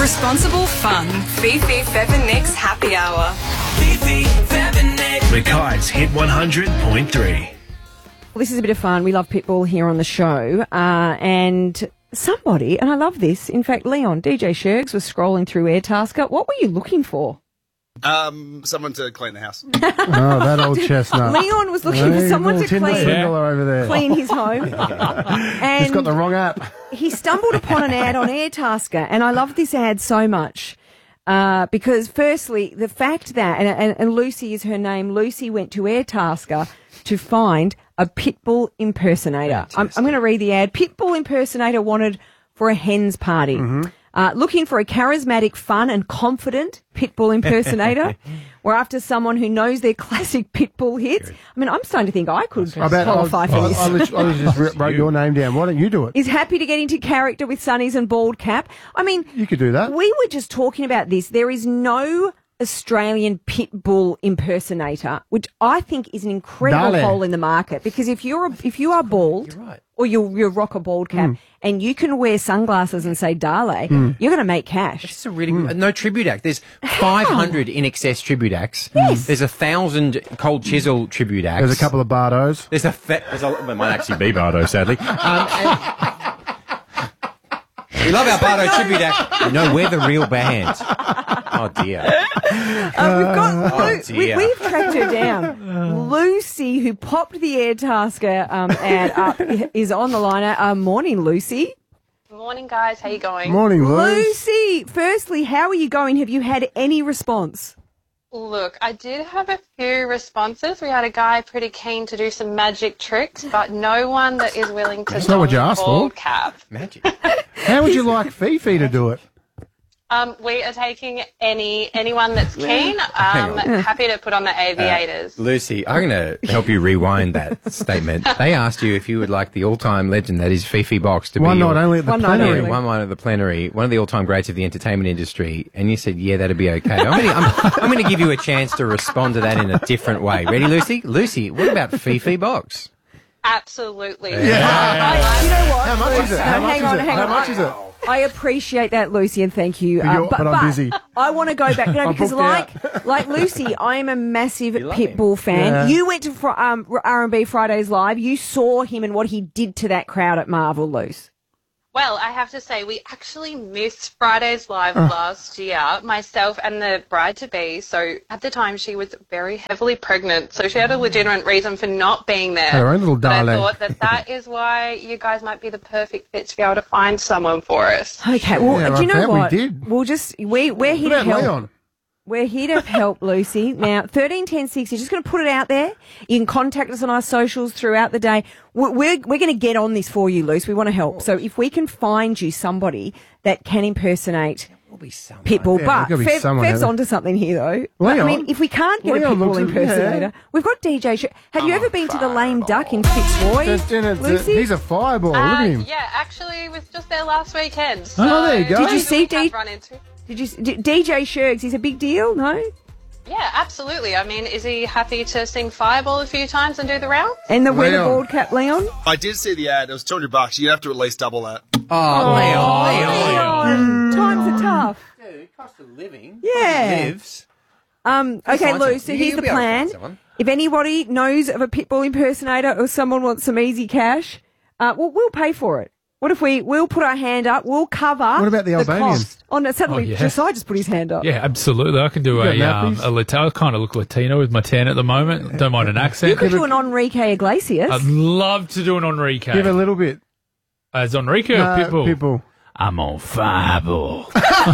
Responsible fun. Fifi, Fev and Nick's Happy Hour. Fifi, Fev and Nick. Mackay's Hit 100.3. Well, this is a bit of fun. We love Pitbull here on the show. And somebody, and I love this, in fact, Leon, DJ Shergs was scrolling through Airtasker. What were you looking for? Someone to clean the house. Oh, that old chestnut. Leon was looking for someone to clean his home. And he's got the wrong app. he stumbled upon an ad on Airtasker, and I love this ad so much because, firstly, the fact that, and Lucy is her name, Lucy went to Airtasker to find a Pitbull impersonator. I'm going to read the ad. Pitbull impersonator wanted for a hen's party. Looking for a charismatic, fun and confident Pitbull impersonator. We're after someone who knows their classic Pitbull hits. I mean, I'm starting to think I could qualify for this. I just wrote your name down. Why don't you do it? Is happy to get into character with sunnies and bald cap. I mean, You could do that. we were just talking about this. There is no Australian Pitbull impersonator, which I think is an incredible Dale. hole in the market. Because if you are bald, You're right. or you rock a bald cap, and you can wear sunglasses and say Dale, you're going to make cash. It's a really no tribute act. There's 500 in excess tribute acts. Yes. There's 1,000 Cold Chisel tribute acts. There's a couple of Bardos. There's it might actually be Bardo, sadly. We love our Bardo tribute act. No, we're the real band. Oh dear. We've tracked her down. Lucy, who popped the Airtasker ad up, is on the line. Morning, Lucy. Morning, guys. How you going? Morning, Luce. Lucy, firstly, how are you going? Have you had any response? Look, I did have a few responses. We had a guy pretty keen to do some magic tricks, but no one that is willing to That's not what you don a asked for. bald cap. Magic. How would you like Fifi to do it? We are taking anyone that's keen. Happy to put on the aviators. Lucy, I'm going to help you rewind that statement. They asked you if you would like the all-time legend that is Fifi Box to One be night only at the One night plenary. only. one night at the plenary, one of the all-time greats of the entertainment industry, and you said, yeah, that'd be okay. I'm going to give you a chance to respond to that in a different way. Ready, Lucy? Lucy, what about Fifi Box? Absolutely. You know what? How much is it? No, How much hang is on, it? hang How on. much is it? I appreciate that, Lucy, and thank you. But I'm busy. I want to go back because, booked like Lucy, I am a massive love him. Pitbull fan. Yeah. You went to R&B Fridays Live. You saw him and what he did to that crowd at Marvel, Luce. Well, I have to say, we actually missed Friday's Live last year, myself and the bride-to-be. So at the time, she was very heavily pregnant. So she had a legitimate reason for not being there. Her own little But I darling. thought that is why you guys might be the perfect fit to be able to find someone for us. Okay, well, Yeah, do you I know bet we what? did. We'll just we're here What to about help. Leon? We're here to help, Lucy. Now, 13 10 60, just going to put it out there. You can contact us on our socials throughout the day. We're going to get on this for you, Luce. We want to help. So if we can find you somebody that can impersonate Pitbull, Yeah, but there's gotta be someone Fev's out there. onto something here, though. Leon? I mean, if we can't get Leon a Pitbull looks- impersonator, yeah. we've got DJ. Have you ever been to the Lame Duck in Fitzroy, Lucy? He's a fireball. Look at him. Yeah, actually, was just there last weekend. Oh, there you go. Did you see we have D- run into? DJ Shergs? He's a big deal, no? Yeah, absolutely. I mean, is he happy to sing Fireball a few times and do the round? And the winner Leon. bald cap, Leon. I did see the ad. It was $200. You'd have to at least double that. Oh, Leon. Times are tough. Dude, cost of living. Yeah. Lives. Okay, find Lou, so someone. here's You'll the be able to plan. find someone. If anybody knows of a Pitbull impersonator or someone wants some easy cash, we'll pay for it. What if we'll put our hand up, we'll cover What about the Albanian? cost. Oh, no, suddenly yeah. Josiah just put his hand up. Yeah, absolutely. I can do You got nappies? I kind of look Latino with my tan at the moment. Don't mind an You accent. could do an Enrique Iglesias. I'd love to do an Enrique. Give a little bit. As Enrique or Pitbull? Pitbull. I'm on Fireball.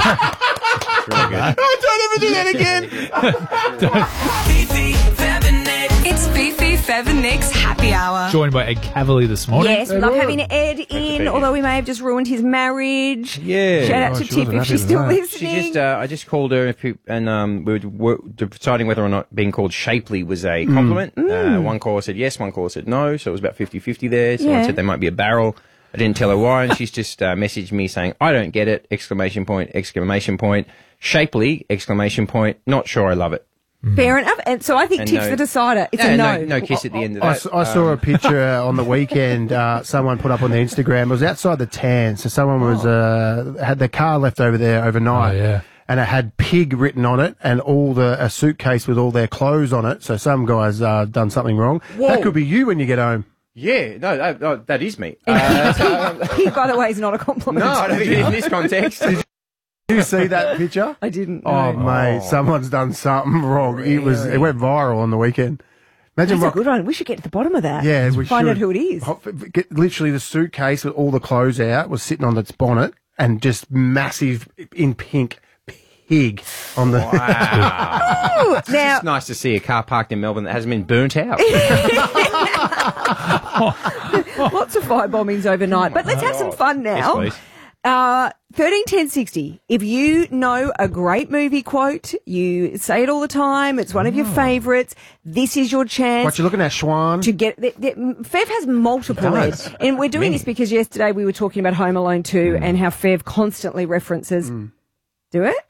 Don't ever do that again. Fifi, Fev and Nick. It's Fifi, Fev and Nick's Happy Hour. Joined by Ed Cavalier this morning. Yes, we love having Ed in, although we may have just ruined his marriage. Yeah. Shout out Oh, to she Tiff wasn't if happy she's with still that. listening. I just called her and we were deciding whether or not being called Shapely was a compliment. One caller said yes, one caller said no, so it was about 50-50 there. Someone Yeah. said they might be a barrel. I didn't tell her why, and she's just messaged me saying, I don't get it, exclamation point, exclamation point, Shapely, exclamation point, not sure I love it. Fair enough. And so I think And Tiff's no- the decider. It's Yeah, a no. no kiss at the end of I, that. I saw a picture on the weekend. Someone put up on their Instagram. It was outside the tan. So someone was had their car left over there overnight. Oh, yeah. And it had pig written on it, and a suitcase with all their clothes on it. So some guys done something wrong. That could be you when you get home. Yeah, no, that is me. Pig, by the way, is not a compliment. No, I don't think in this context. Did you see that picture? I didn't. Oh, No. mate, someone's done something wrong. It went viral on the weekend. Imagine That's a what. good one. We should get to the bottom of that. Yeah, we Find should. out who it is. Literally, the suitcase with all the clothes out was sitting on its bonnet, and just massive in pink pig on the. Wow. Now, It's nice to see a car parked in Melbourne that hasn't been burnt out. lots of fire bombings overnight. But let's have some fun now. Yes, please. 131060. If you know a great movie quote, you say it all the time, it's one of your favourites, this is your chance. What you looking at, Schwan? To get Fev has multiple He heads, does. and we're doing this because yesterday we were talking about Home Alone 2 and how Fev constantly references. Do it,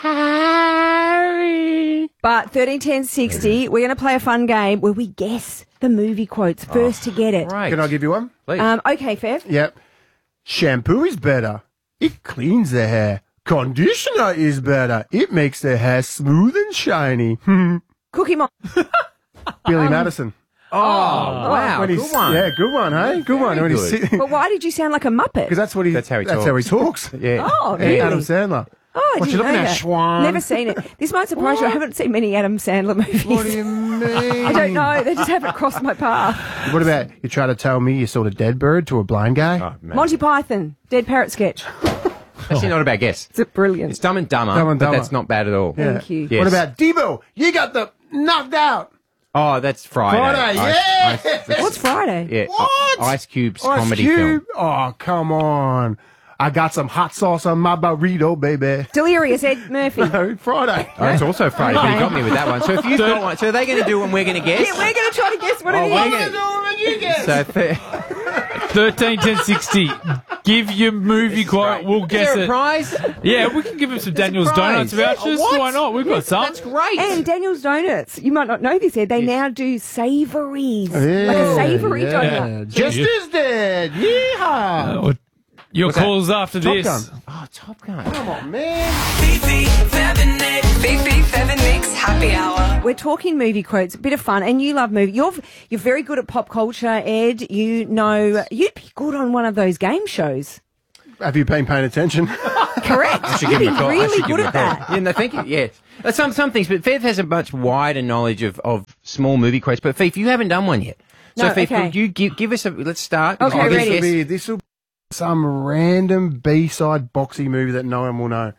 Harry. But 131060, we're going to play a fun game where we guess the movie quotes first to get it. Right. Can I give you one? Please. Okay, Fev. Yep. Shampoo is better. It cleans the hair. Conditioner is better. It makes the hair smooth and shiny. Cookie Monster. Billy Madison. oh, wow. When Good he's- one. Yeah, good one, hey? Good one. When he's good. sitting. But why did you sound like a Muppet? Because that's what he. That's how he talks. Yeah. Oh, really? Adam Sandler. Oh, I What you didn't looking know at, that. Schwan? Never seen it. This might surprise you. I haven't seen many Adam Sandler movies. What do you mean? I don't know. They just haven't crossed my path. What about you try to tell me you sold a dead bird to a blind guy? Oh, man. Monty Python, Dead Parrot Sketch. Actually, not a bad guess. It's brilliant. It's Dumb and Dumber, Dumb and but Dumber. that's not bad at all. Yeah. Thank you. Yes. What about Debo? You got the knocked out. Oh, that's Friday. Friday, yeah. What's Friday? Yeah. What? Ice Cube's Ice comedy Cube? film. Oh, come on. I got some hot sauce on my burrito, baby. Delirious Ed Murphy. No, Friday. Oh, it's also Friday, but you got me with that one. So if you've got one, so are they going to do one we're going to guess? Yeah, we're going to try to guess what Oh, it we're is. gonna- So 13, 10, 60. Give your movie quote. We'll Is guess there a it. prize? Yeah, we can give him some Daniel's prize. Donuts vouchers. What? Why not? We've got some. That's great. And Daniel's Donuts. You might not know this, Ed. They now do savouries. Like a savoury donut. Just as dead. Yeehaw. Your calls after Top this. Gun. Oh, Top Gun. Come on, man. Fifi, Fab and Nick. Fifi, Fev and Nick's Happy Hour. We're talking movie quotes, a bit of fun, and you love movie. You're very good at pop culture, Ed. You know, you'd be good on one of those game shows. Have you been paying attention? Correct. I should You'd give be him a call. I really should give good him a at call. that. Yeah, no, thank you. Yes. Some things, but Fev has a much wider knowledge of small movie quotes. But Fev, you haven't done one yet. So, No, Fev, okay. could you give us a... Let's start. Okay, I'll ready. guess. This will be some random B-side boxy movie that no one will know.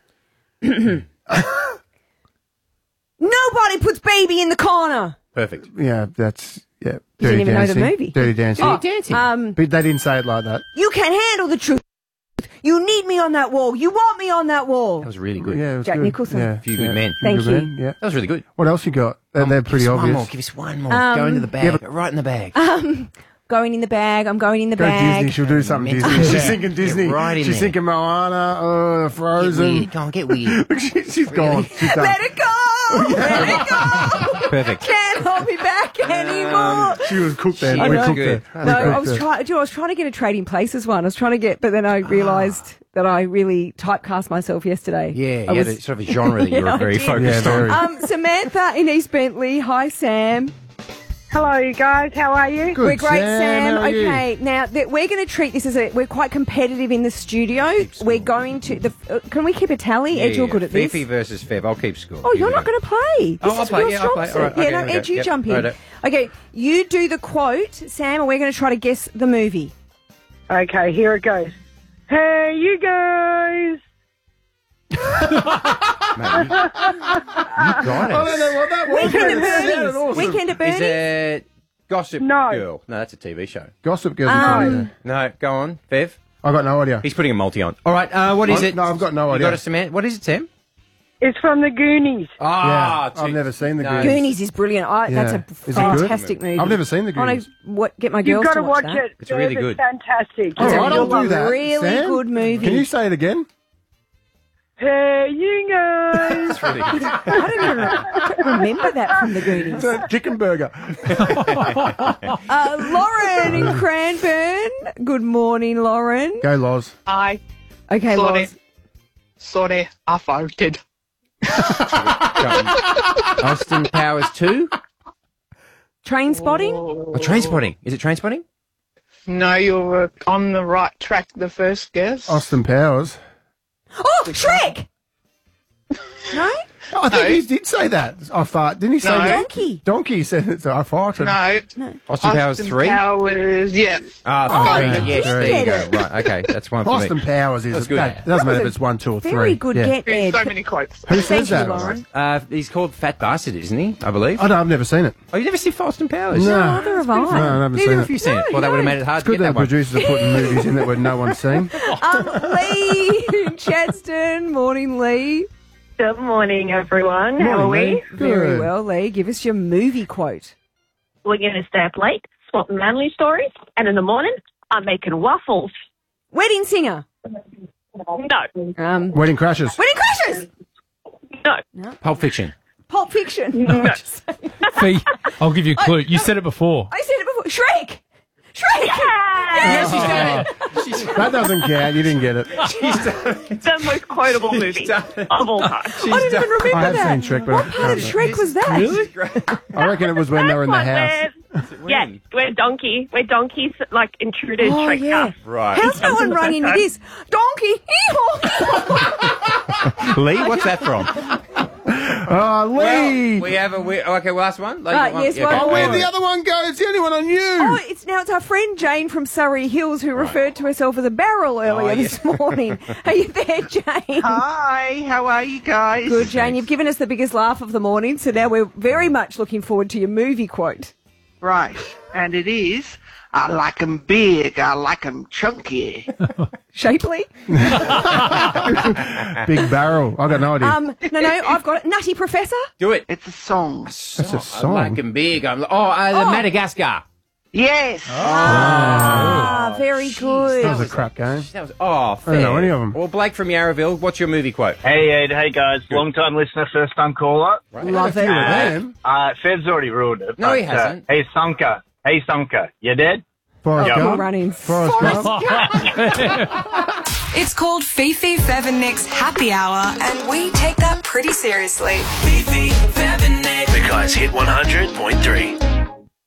Nobody puts baby in the corner. Perfect. Yeah, that's... Yeah. You didn't even know the movie. Dirty Dancing. Oh, Dancing. But they didn't say it like that. You can handle the truth. You need me on that wall. You want me on that wall. That was really good. Yeah, it was Jack good. Nicholson. Yeah. A few good men. Thank Good you. man, Yeah. That was really good. What else you got? They're Give pretty us obvious. One more. Give us one more. Go into the bag. yeah, but- right in the bag. Going in the bag. I'm going in the Go bag. Disney. She'll do something Mental. Disney. Yeah. She's thinking Disney. Get right in She's there. thinking Moana, Get Frozen. weird. Go on, get weird. She's gone. She's done. Let it go. Let it go. Perfect. Can't hold me back anymore. She was cooked then. She We was cooked good. her. No, We I cooked was her. trying to get a Trading Places one. I was trying to get, but then I realised that I really typecast myself yesterday. Yeah, I you had was- a sort of a genre that you Yeah, were I very did. focused Yeah, on. very. Samantha in East Bentley. Hi, Sam. Hello, you guys. How are you? Good, We're great, Sam. How are you? Okay, now we're going to treat this as we're quite competitive in the studio. We're going to can we keep a tally? Ed, you're good at this. Fifi versus Fev. I'll keep score. Oh, you're not going to play. This Oh, I'll is play. your Yeah, I'll strong play. suit. All right, Yeah, okay, no, okay. Ed, you Yep, jump in. righto. Okay, you do the quote, Sam, and we're going to try to guess the movie. Okay, here it goes. Hey, you guys. You got it. I don't know what that was. Weekend at It sounded Bernie's. awesome. Weekend at Bernie's. Is it Gossip No. Girl? No, that's a TV show. Gossip Girl. No. No, go on, Fev. I got no idea. He's putting a multi on. All right, what is it? No, I've got no You idea. got a cement? What is it, Sam? It's from the Goonies. Ah, I've never seen the no. Goonies. Goonies is brilliant. That's Yeah. a Is it good? fantastic movie. I've never seen the I Goonies. want to get my You've girls got to to watch that. it. It's really It's good. fantastic. All It's a right, I'll real do that. really Sam? good movie. Can you say it again? Hey, you guys. It's really good. I don't even remember that from the Goonies. It's a chicken burger. Lauren in Cranbourne. Good morning, Lauren. Go, Loz. Hi. Okay, Loz. Sorry, I voted. Austin Powers 2? Train spotting? Oh, Train Spotting. Is it Train Spotting? No, you were on the right track the first guess. Austin Powers. Oh, Shrek! No? Oh, I think he did say that. I fart. Didn't he say No. that? Donkey. Donkey said it. So I farted. No. Austin Powers 3? Powers, yeah. Ah, 3. yeah. Yes, There there you you go. go. Right, okay. That's one for Austin me. Powers is. That's good. That doesn't matter if it's 1, 2, or 3. Very good Yeah. get, Ed. So many quotes. Who Thank says you, that? Lauren. He's called Fat Bastard, isn't he? I believe. Oh, no, I've never seen it. Oh, you never seen Austin Powers? No. Neither have I. No, I haven't Neither seen have it. you seen it. Well, that would have made it hard It's to good get that that one. producers are putting movies in that no one's seen. Lee in Chadstone. Morning, Lee. Good morning, everyone. How are we? Very well, Lee. Give us your movie quote. We're going to stay up late, swap manly stories, and in the morning, I'm making waffles. Wedding Singer. No, Wedding Crashers. Wedding Crashers. no. Pulp Fiction. Pulp Fiction. Fee, I'll give you a clue. You said it before. I said it before. Shrek. Shrek. Yes, she's done it. That doesn't count. You didn't get it. The most quotable movie of all time. I didn't even remember I have that. seen Shrek, but What I part of can't Shrek was that? Really? I reckon it was when they were in the house. Yeah, we're donkeys, like intruders, Oh, Shrek yeah. house. Right. How's no one rung into this? Donkey. Lee, what's that from? Oh, Lee! We have okay, last one? Yes, one Oh, more. where'd the other one go? It's the only one I knew. Oh, it's our friend Jane from Surrey Hills who referred to herself as a barrel earlier this morning. Are you there, Jane? Hi, how are you guys? Good, Jane. You've given us the biggest laugh of the morning, so now we're very much looking forward to your movie quote. Right, and it is, I like 'em big, I like 'em chunky. Shapely? Big barrel. I got no idea. No, I've got it. Nutty Professor? Do it. It's a song. That's a I song. like him big. The Madagascar. Yes. Very good. That was a crap game. That was I don't know any of them. Well, Blake from Yarraville, what's your movie quote? Hey, Ed. Hey, guys. Long-time listener, first-time caller. Love it. Them. Fed's already ruined it. No, he but, hasn't. Hey, Sunker. You dead? Forrest Yeah. Gump. Running. Forrest Gump. It's called Fifi Fev and Nick's Happy Hour, and we take that pretty seriously. Fifi, Fab and Nick. The guys hit 100.3.